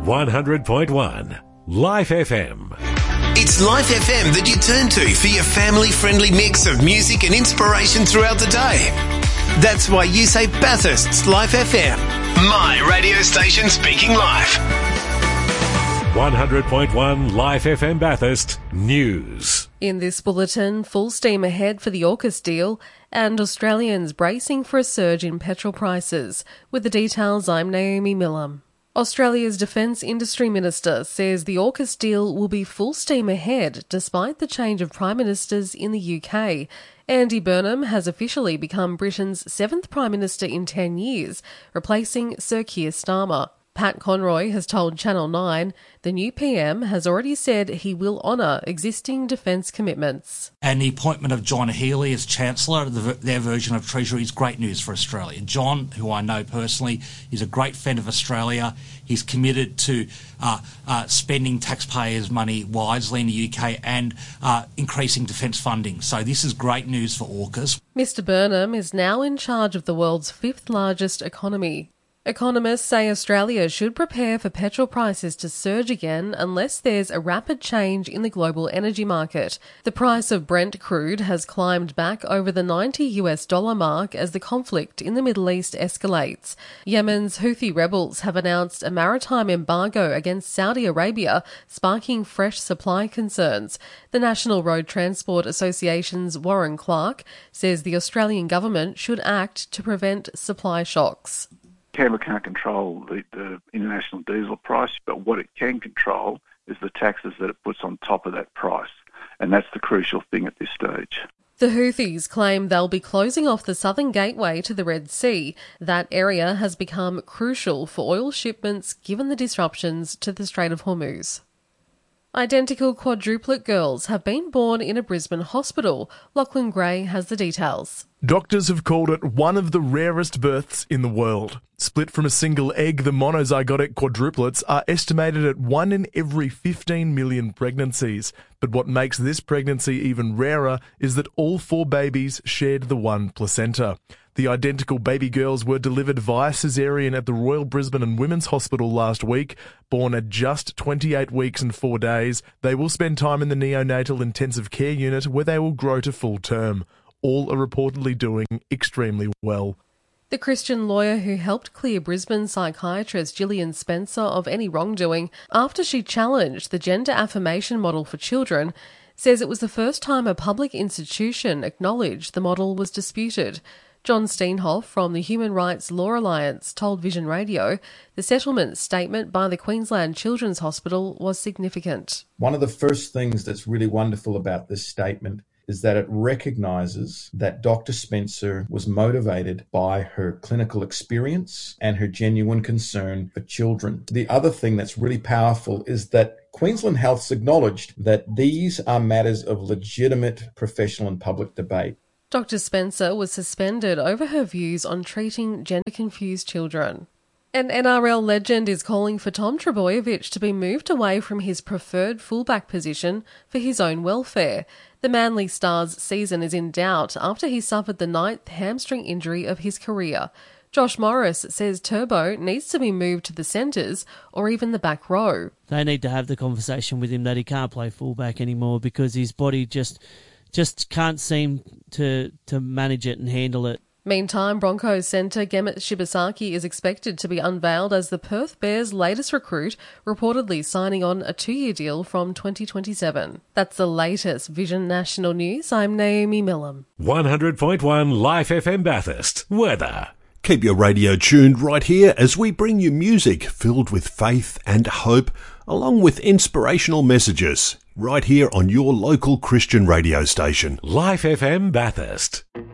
100.1 Life FM. It's Life FM that you turn to for your family-friendly mix of music and inspiration throughout the day. That's why you say Bathurst's Life FM. My radio station speaking life. 100.1 Life FM Bathurst News. In this bulletin, full steam ahead for the AUKUS deal and Australians bracing for a surge in petrol prices. With the details, I'm Naomi Millam. Australia's Defence Industry Minister says the AUKUS deal will be full steam ahead despite the change of Prime Ministers in the UK. Andy Burnham has officially become Britain's 7th Prime Minister in 10 years, replacing Sir Keir Starmer. Pat Conroy has told Channel 9 the new PM has already said he will honour existing defence commitments. And the appointment of John Healey as Chancellor, their version of Treasury, is great news for Australia. John, who I know personally, is a great friend of Australia. He's committed to spending taxpayers' money wisely in the UK and increasing defence funding. So this is great news for AUKUS. Mr Burnham is now in charge of the world's 5th largest economy. Economists say Australia should prepare for petrol prices to surge again unless there's a rapid change in the global energy market. The price of Brent crude has climbed back over the $90 mark as the conflict in the Middle East escalates. Yemen's Houthi rebels have announced a maritime embargo against Saudi Arabia, sparking fresh supply concerns. The National Road Transport Association's Warren Clark says the Australian government should act to prevent supply shocks. Canberra can't control the international diesel price, but what it can control is the taxes that it puts on top of that price. And that's the crucial thing at this stage. The Houthis claim they'll be closing off the southern gateway to the Red Sea. That area has become crucial for oil shipments given the disruptions to the Strait of Hormuz. Identical quadruplet girls have been born in a Brisbane hospital. Lachlan Gray has the details. Doctors have called it one of the rarest births in the world. Split from a single egg, the monozygotic quadruplets are estimated at 1 in every 15 million pregnancies. But what makes this pregnancy even rarer is that all 4 babies shared the one placenta. The identical baby girls were delivered via caesarean at the Royal Brisbane and Women's Hospital last week. Born at just 28 weeks and 4 days, they will spend time in the neonatal intensive care unit where they will grow to full term. All are reportedly doing extremely well. The Christian lawyer who helped clear Brisbane psychiatrist Gillian Spencer of any wrongdoing after she challenged the gender affirmation model for children says it was the first time a public institution acknowledged the model was disputed. John Steenhoff from the Human Rights Law Alliance told Vision Radio the settlement statement by the Queensland Children's Hospital was significant. One of the first things that's really wonderful about this statement is that it recognises that Dr. Spencer was motivated by her clinical experience and her genuine concern for children. The other thing that's really powerful is that Queensland Health's acknowledged that these are matters of legitimate professional and public debate. Dr. Spencer was suspended over her views on treating gender-confused children. An NRL legend is calling for Tom Trbojevic to be moved away from his preferred fullback position for his own welfare. The Manly Stars' season is in doubt after he suffered the 9th hamstring injury of his career. Josh Morris says Turbo needs to be moved to the centres or even the back row. They need to have the conversation with him that he can't play fullback anymore because his body just can't seem to manage it and handle it. Meantime, Broncos centre Gemmet Shibasaki is expected to be unveiled as the Perth Bears' latest recruit, reportedly signing on a 2-year deal from 2027. That's the latest Vision National News. I'm Naomi Millam. 100.1 Life FM Bathurst. Weather. Keep your radio tuned right here as we bring you music filled with faith and hope, along with inspirational messages, right here on your local Christian radio station. Life FM Bathurst.